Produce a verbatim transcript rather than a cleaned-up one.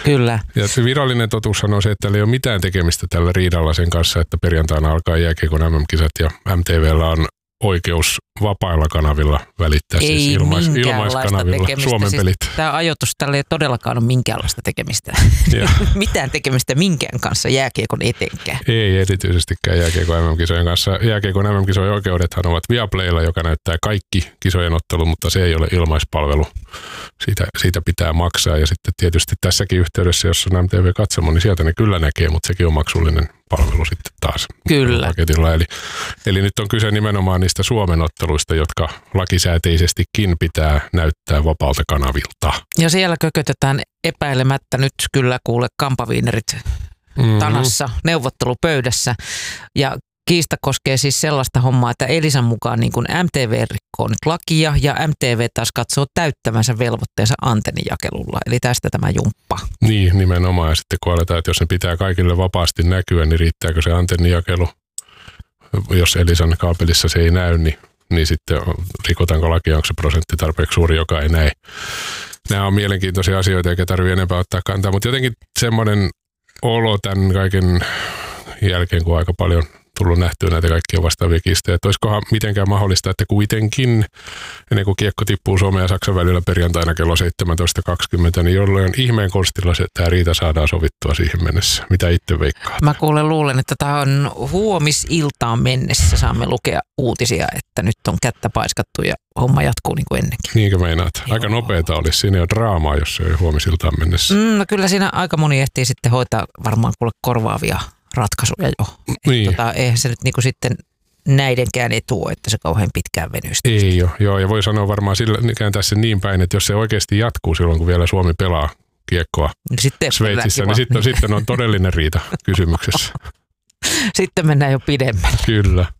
Kyllä. Ja se virallinen totuushan on se, että ei ole mitään tekemistä tällä riidalla sen kanssa, että perjantaina alkaa jääkiekon M M-kisat ja M T V:llä on oikeus vapailla kanavilla välittää, ei siis ilmais, ilmaiskanavilla tekemistä. Suomen siis pelit. Tämä ajoitus tällä ei todellakaan ole minkäänlaista tekemistä. Mitään tekemistä minkään kanssa jääkiekon etenkään. Ei erityisestikään jääkiekon M M-kisojen kanssa. Jääkiekon M M-kisojen oikeudethan ovat Viaplaylla, joka näyttää kaikki kisojen ottelut, mutta se ei ole ilmaispalvelu. Siitä, siitä pitää maksaa ja sitten tietysti tässäkin yhteydessä, jos on M T V-katsomo, niin sieltä ne kyllä näkee, mutta sekin on maksullinen palvelu sitten taas. Kyllä. Paketilla. Eli, eli nyt on kyse nimenomaan niistä Suomen otteluista, jotka lakisääteisestikin pitää näyttää vapaalta kanavilta. Ja siellä kökötetään epäilemättä nyt kyllä kuule kampaviinerit mm-hmm. tanassa neuvottelupöydässä. Ja kiista koskee siis sellaista hommaa, että Elisan mukaan niin kuin M T V rikkoo nyt lakia ja M T V taas katsoo täyttävänsä velvoitteensa antennijakelulla. Eli tästä tämä jumppa. Niin, nimenomaan. Ja sitten kun aletaan, että jos ne pitää kaikille vapaasti näkyä, niin riittääkö se antennijakelu? Jos Elisan kaapelissa se ei näy, niin, niin sitten rikotaanko lakia, onko se prosentti tarpeeksi suuri, joka ei näe. Nämä on mielenkiintoisia asioita, eikä tarvitse enempää ottaa kantaa. Mutta jotenkin semmoinen olo tämän kaiken jälkeen, kun aika paljon tullut nähtyä näitä kaikkia vastaavia kiistejä. Että olisikohan mitenkään mahdollista, että kuitenkin ennen kuin kiekko tippuu Suomen ja Saksan välillä perjantaina kello seitsemäntoista kaksikymmentä, niin jollain ihmeen konstilla se, tämä riita saadaan sovittua siihen mennessä. Mitä itse veikkaat? Mä kuulen luulen, että tämä on huomisiltaan mennessä. Saamme lukea uutisia, että nyt on kättä paiskattu ja homma jatkuu niin kuin ennenkin. Niinkö meinaat? Aika Joo. nopeata olisi. Siinä jo draamaa, jos se ei huomisiltaan mennessä. Mm, no kyllä siinä aika moni ehtii sitten hoitaa varmaan kuule korvaavia ratkaisuja jo. Niin. Tota, eihän se nyt niinku sitten näidenkään etu, että se kauhean pitkään venystä. Ei jo, joo, ja voi sanoa varmaan sillä, kääntää sen niin päin, että jos se oikeasti jatkuu silloin, kun vielä Suomi pelaa kiekkoa sitten Sveitsissä, niin sitten, sitten on todellinen riita kysymyksessä. Sitten mennään jo pidemmälle. Kyllä.